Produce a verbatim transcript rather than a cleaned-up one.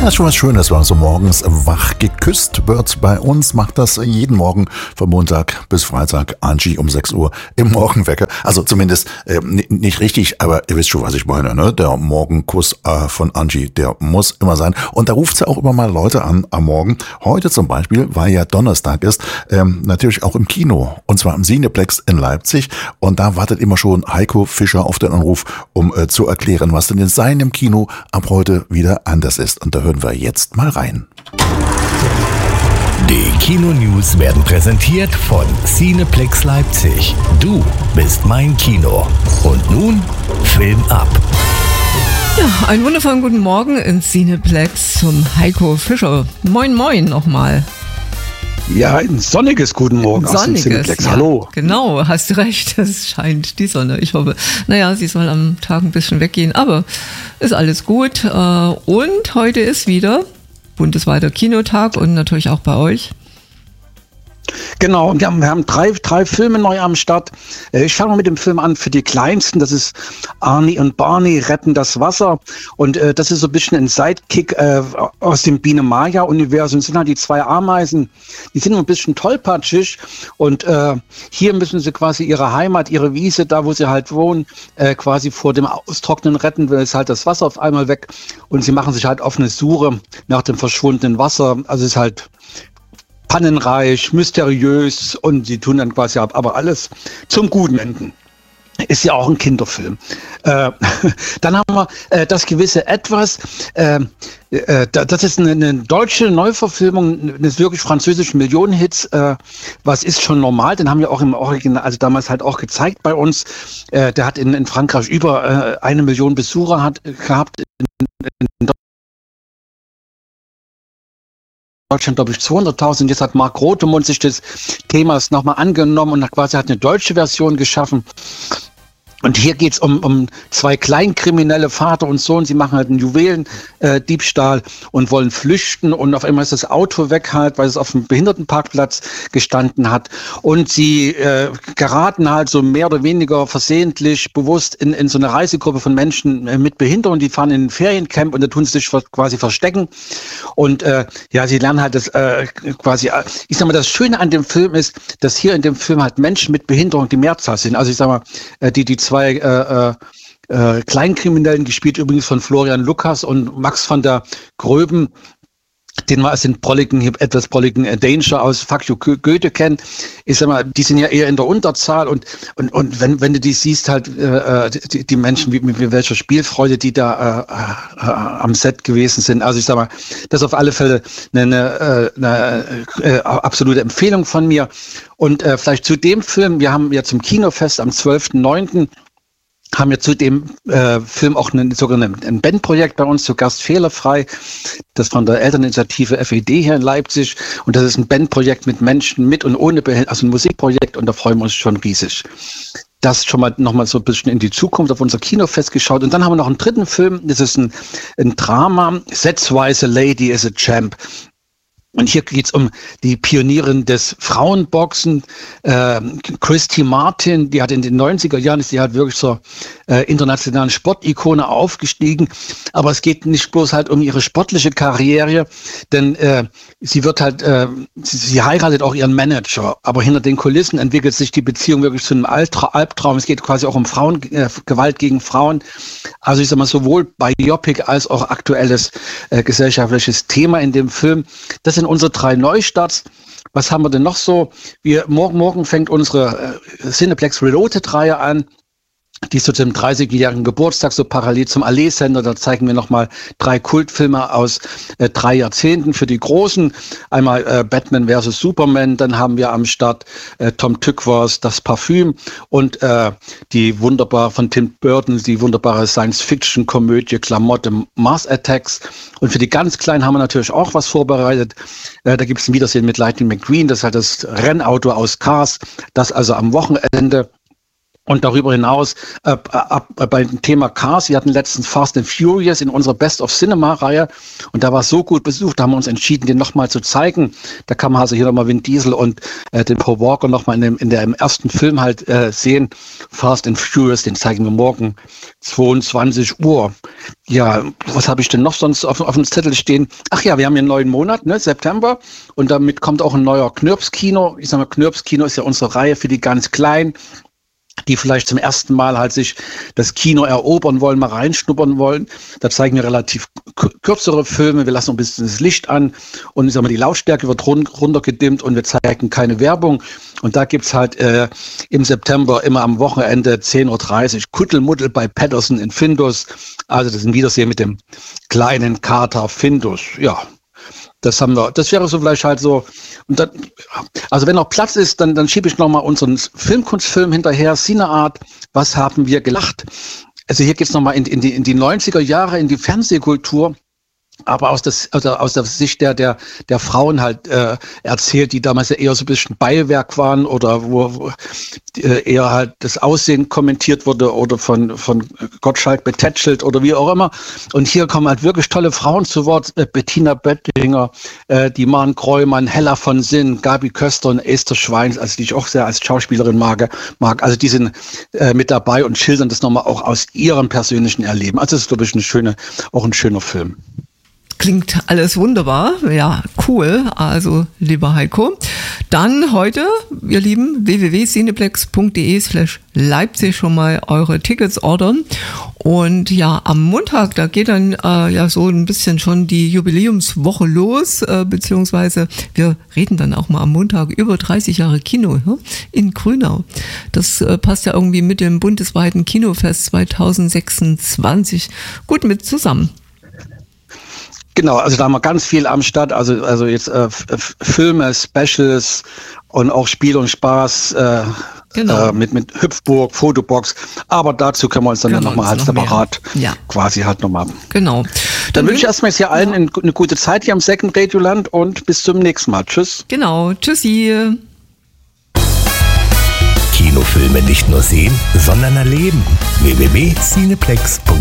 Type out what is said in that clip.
ist schon was Schönes, wenn man so morgens wach geküsst wird. Bei uns macht das jeden Morgen von Montag bis Freitag Angie um sechs Uhr im Morgenwecker. Also zumindest äh, n- nicht richtig, aber ihr wisst schon, was ich meine, ne? Der Morgenkuss äh, von Angie, der muss immer sein. Und da ruft sie auch immer mal Leute an am Morgen. Heute zum Beispiel, weil ja Donnerstag ist, ähm, natürlich auch im Kino. Und zwar im Cineplex in Leipzig. Und da wartet immer schon Heiko Fischer auf den Anruf, um äh, zu erklären, was denn in seinem Kino ab heute wieder anders ist. Und da hören wir jetzt mal rein. Die Kino-News werden präsentiert von Cineplex Leipzig. Du bist mein Kino. Und nun Film ab. Ja, einen wundervollen guten Morgen ins Cineplex zum Heiko Fischer. Moin, moin nochmal. Ja, ein sonniges Guten Morgen aus dem Sonniges, Cineplex. ja, Hallo. genau, hast du recht, es scheint die Sonne. Ich hoffe, naja, sie soll am Tag ein bisschen weggehen, aber ist alles gut. Und heute ist wieder bundesweiter Kinotag und natürlich auch bei euch. Genau, wir haben, wir haben drei, drei Filme neu am Start. Äh, Ich fange mal mit dem Film an für die Kleinsten. Das ist Arnie und Barney retten das Wasser. Und äh, das ist so ein bisschen ein Sidekick äh, aus dem Biene-Maya-Universum. Das sind halt die zwei Ameisen. Die sind ein bisschen tollpatschig. Und äh, hier müssen sie quasi ihre Heimat, ihre Wiese, da wo sie halt wohnen, äh, quasi vor dem Austrocknen retten. Weil es halt das Wasser auf einmal weg. Und sie machen sich halt auf eine Suche nach dem verschwundenen Wasser. Also es ist halt pannenreich, mysteriös und sie tun dann quasi aber alles zum Guten enden. Ist ja auch ein Kinderfilm. Äh, dann haben wir äh, das gewisse Etwas. Äh, äh, das ist eine, eine deutsche Neuverfilmung eines wirklich französischen Millionenhits. Äh, was ist schon normal? Den haben wir auch im Original, also damals halt auch gezeigt bei uns. Äh, der hat in, in Frankreich über äh, eine Million Besucher hat, gehabt. In, in Deutschland, glaube ich, zweihunderttausend. Jetzt hat Mark Rothemund sich des Themas nochmal angenommen und hat quasi hat eine deutsche Version geschaffen. Und hier geht es um, um zwei Kleinkriminelle, Vater und Sohn. Sie machen halt einen Juwelendiebstahl äh, und wollen flüchten. Und auf einmal ist das Auto weg halt, weil es auf dem Behindertenparkplatz gestanden hat. Und sie äh, geraten halt so mehr oder weniger versehentlich, bewusst in, in so eine Reisegruppe von Menschen äh, mit Behinderung. Die fahren in ein Feriencamp und da tun sie sich quasi verstecken. Und äh, ja, sie lernen halt das äh, quasi, äh, ich sag mal, das Schöne an dem Film ist, dass hier in dem Film halt Menschen mit Behinderung die Mehrzahl sind. Also ich sag mal, äh, die, die zwei äh, äh, Kleinkriminellen, gespielt übrigens von Florian Lukas und Max van der Gröben, den wir als den prolligen, etwas prolligen Danger aus Fuck You Goethe kennen. Ich sag mal, die sind ja eher in der Unterzahl und, und, und wenn, wenn du die siehst, halt äh, die, die Menschen, wie, mit welcher Spielfreude die da äh, äh, am Set gewesen sind. Also ich sag mal, das ist auf alle Fälle eine, eine, eine äh, absolute Empfehlung von mir. Und äh, vielleicht zu dem Film, wir haben ja zum Kinofest am zwölften neunten haben wir zu dem äh, Film auch einen, sogar ein, ein Bandprojekt bei uns, zu Gast Fehlerfrei, das von der Elterninitiative F E D hier in Leipzig. Und das ist ein Bandprojekt mit Menschen mit und ohne Behinderung, also ein Musikprojekt, und da freuen wir uns schon riesig. Das schon mal noch mal so ein bisschen in die Zukunft auf unser Kinofest geschaut. Und dann haben wir noch einen dritten Film, das ist ein, ein Drama, That's Why a Lady is a Champ. Und hier geht es um die Pionierin des Frauenboxen, äh, Christy Martin, die hat in den neunziger Jahren, ist die halt wirklich zur äh, internationalen Sportikone aufgestiegen. Aber es geht nicht bloß halt um ihre sportliche Karriere, denn äh, sie wird halt, äh, sie, sie heiratet auch ihren Manager. Aber hinter den Kulissen entwickelt sich die Beziehung wirklich zu einem Altra- Albtraum. Es geht quasi auch um Frauen, äh, Gewalt gegen Frauen. Also ich sag mal, sowohl Biopic als auch aktuelles äh, gesellschaftliches Thema in dem Film. Das sind unsere drei Neustarts. Was haben wir denn noch so? Wir, morgen, morgen fängt unsere äh, Cineplex Reloaded-Reihe an. Die ist so zum dreißigjährigen Geburtstag, so parallel zum Allee-Sender. Da zeigen wir nochmal drei Kultfilme aus äh, drei Jahrzehnten für die Großen. Einmal äh, Batman versus Superman, dann haben wir am Start äh, Tom Tykwer, Das Parfüm und äh, die wunderbar von Tim Burton, die wunderbare Science-Fiction-Komödie Klamotte Mars Attacks. Und für die ganz Kleinen haben wir natürlich auch was vorbereitet. Äh, da gibt es ein Wiedersehen mit Lightning McQueen, das ist halt das Rennauto aus Cars, das also am Wochenende Und darüber hinaus äh, äh, bei dem Thema Cars, wir hatten letztens Fast and Furious in unserer Best of Cinema-Reihe und da war es so gut besucht, da haben wir uns entschieden, den nochmal zu zeigen. Da kann man also hier nochmal Vin Diesel und äh, den Paul Walker nochmal in dem, in der, im ersten Film halt äh, sehen. Fast and Furious, den zeigen wir morgen zweiundzwanzig Uhr. Ja, was habe ich denn noch sonst auf, auf dem Zettel stehen? Ach ja, wir haben hier einen neuen Monat, ne, September, und damit kommt auch ein neuer Knirps-Kino. Ich sage mal, Knirps-Kino ist ja unsere Reihe für die ganz Kleinen, die vielleicht zum ersten Mal halt sich das Kino erobern wollen, mal reinschnuppern wollen. Da zeigen wir relativ kürzere Filme, wir lassen ein bisschen das Licht an und ich sag mal, die Lautstärke wird run- runtergedimmt und wir zeigen keine Werbung. Und da gibt's halt äh, im September immer am Wochenende zehn Uhr dreißig Kuddelmuddel bei Patterson in Findus. Also das ist ein Wiedersehen mit dem kleinen Kater Findus. Ja, das haben wir, das wäre so vielleicht halt so, und dann, also wenn noch Platz ist, dann, dann schiebe ich nochmal unseren Filmkunstfilm hinterher, Cineart, was haben wir gelacht? Also hier geht's nochmal in, in, die, in die neunziger Jahre, in die Fernsehkultur, aber aus, das, also aus der Sicht der, der, der Frauen halt äh, erzählt, die damals ja eher so ein bisschen Beiwerk waren oder wo, wo äh, eher halt das Aussehen kommentiert wurde oder von, von Gottschalk betätschelt oder wie auch immer. Und hier kommen halt wirklich tolle Frauen zu Wort. Äh, Bettina Böttinger, äh, die Maren Kreumann, Hella von Sinn, Gabi Köster und Esther Schweins, also die ich auch sehr als Schauspielerin mag. mag. Also die sind äh, mit dabei und schildern das nochmal auch aus ihrem persönlichen Erleben. Also das ist, glaube ich, eine schöne, auch ein schöner Film. Klingt alles wunderbar. Ja, cool. Also, lieber Heiko. Dann heute, ihr Lieben, w w w punkt cineplex punkt d e slash Leipzig schon mal eure Tickets ordern. Und ja, am Montag, da geht dann äh, ja so ein bisschen schon die Jubiläumswoche los, äh, beziehungsweise wir reden dann auch mal am Montag über dreißig Jahre Kino ja, in Grünau. Das äh, passt ja irgendwie mit dem bundesweiten Kinofest zwanzig sechsundzwanzig gut mit zusammen. Genau, also da haben wir ganz viel am Start, also also jetzt äh, F- Filme, Specials und auch Spiel und Spaß äh, genau. äh, mit mit Hüpfburg, Fotobox, aber dazu können wir uns dann ja nochmal halt noch separat ja. quasi halt nochmal. Genau. Dann, dann wünsche ich erstmal jetzt hier allen ja. eine gute Zeit hier am Second Radioland und bis zum nächsten Mal. Tschüss. Genau, tschüssi. Kinofilme nicht nur sehen, sondern erleben. w w w punkt cineplex punkt d e